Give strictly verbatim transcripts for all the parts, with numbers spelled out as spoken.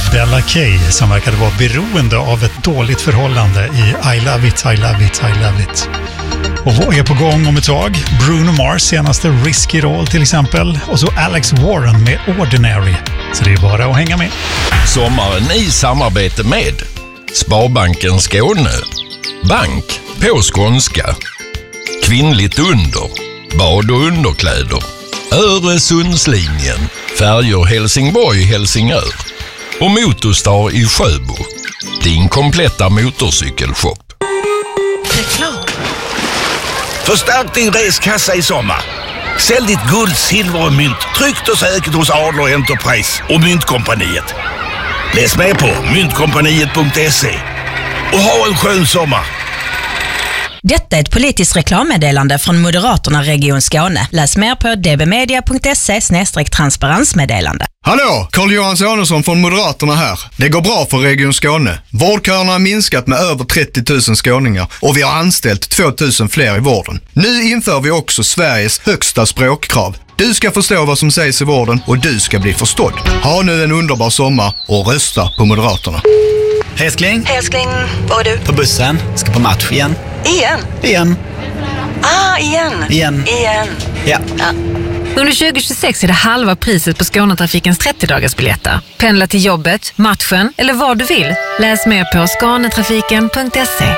Bella Kay som verkade vara beroende av ett dåligt förhållande i I Love It, I Love It, I Love It. Och vad är på gång om ett tag? Bruno Mars senaste Risky Roll till exempel. Och så Alex Warren med Ordinary. Så det är bara att hänga med. Sommaren i samarbete med Sparbanken Skåne. Bank på skånska. Kvinnligt under. Bad- och underkläder. Öresundslinjen. Färjor Helsingborg-Helsingör. Och Motorstar i Sjöbo. Din kompletta motorcykelshop. Reklam. Förstärk din reskassa i sommar. Sälj ditt guld, silver och mynt tryggt och säkert hos Adler Enterprise och Myntkompaniet. Läs med på myntkompaniet punkt se och ha en skön sommar. Detta är ett politiskt reklammeddelande från Moderaterna Region Skåne. Läs mer på dbmedia punkt se slash transparensmeddelande. Hallå, Carl-Johan Sonesson från Moderaterna här. Det går bra för Region Skåne. Vårdköerna har minskat med över trettio tusen skåningar och vi har anställt två tusen fler i vården. Nu inför vi också Sveriges högsta språkkrav. Du ska förstå vad som sägs i vården och du ska bli förstådd. Ha nu en underbar sommar och rösta på Moderaterna. Älskling. Älskling, vad är du? På bussen. Ska på match igen. Igen? Igen. Ah, igen. Igen. Igen. Ja. ja. Under tjugo tjugosex är det halva priset på Skånetrafikens trettio-dagarsbiljetter. Pendla till jobbet, matchen eller vad du vill. Läs mer på skanetrafiken punkt se.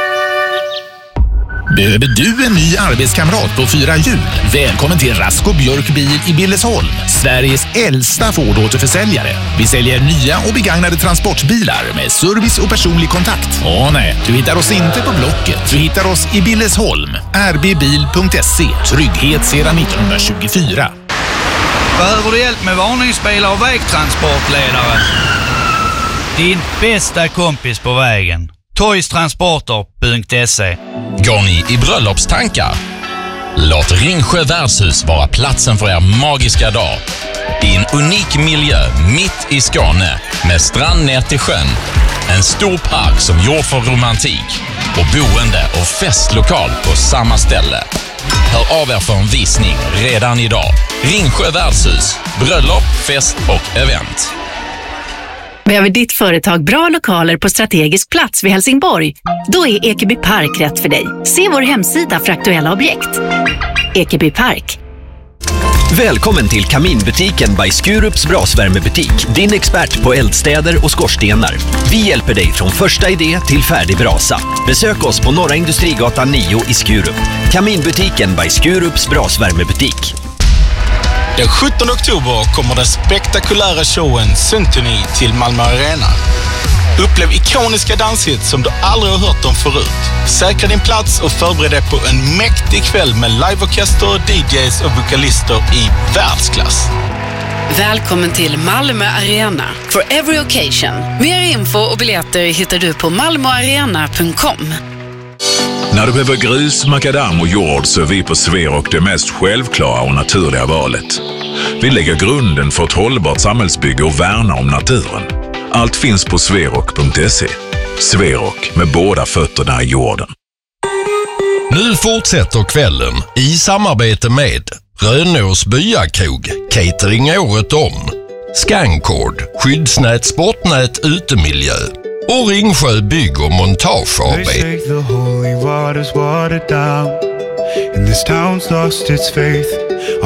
Behöver du en ny arbetskamrat på fyra hjul? Välkommen till Rasko Björk Bil i Billesholm, Sveriges äldsta Ford-återförsäljare. Vi säljer nya och begagnade transportbilar med service och personlig kontakt. Åh nej, du hittar oss inte på Blocket. Du hittar oss i Billesholm, r b bil punkt se. Trygghet sedan nittonhundratjugofyra. Behöver du hjälp med varningsbilar och vägtransportledare? Din bästa kompis på vägen. toys transporter punkt se. Går ni i bröllopstankar? Låt Ringsjö värdshus vara platsen för er magiska dag. I en unik miljö mitt i Skåne med strand ner till sjön. En stor park som gjord för romantik och boende och festlokal på samma ställe. Hör av er för en visning redan idag. Ringsjö värdshus, bröllop, fest och event. Behöver ditt företag bra lokaler på strategisk plats vid Helsingborg? Då är Ekeby Park rätt för dig. Se vår hemsida för aktuella objekt. Ekeby Park. Välkommen till Kaminbutiken by Skurups brasvärmebutik. Din expert på eldstäder och skorstenar. Vi hjälper dig från första idé till färdig brasa. Besök oss på Norra Industrigatan nio i Skurup. Kaminbutiken by Skurups brasvärmebutik. Den sjuttonde oktober kommer den spektakulära showen Symphony till Malmö Arena. Upplev ikoniska danshits som du aldrig har hört om förut. Säkra din plats och förbered dig på en mäktig kväll med liveorkester, D Js och vokalister i världsklass. Välkommen till Malmö Arena for every occasion. Mer info och biljetter hittar du på malmoarena punkt com. När du behöver grus, makadam och jord så är vi på Sverok det mest självklara och naturliga valet. Vi lägger grunden för ett hållbart samhällsbygge och värnar om naturen. Allt finns på sverok punkt se. Sverok med båda fötterna i jorden. Nu fortsätter kvällen i samarbete med Rönås byakrog, catering året om. Scancord, skyddsnät, sportnät, utemiljö. Och Ringsjö bygg- och montage A B. And this town's lost its faith.